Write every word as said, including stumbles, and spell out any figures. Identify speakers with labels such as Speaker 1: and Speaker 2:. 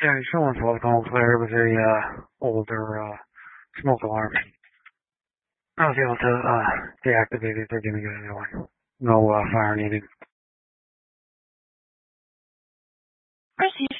Speaker 1: Yeah, someone's walked on clear. It was a uh, older uh, smoke alarm. I was able to uh, deactivate it. They're giving it a new one. No uh, fire needed.
Speaker 2: Proceed.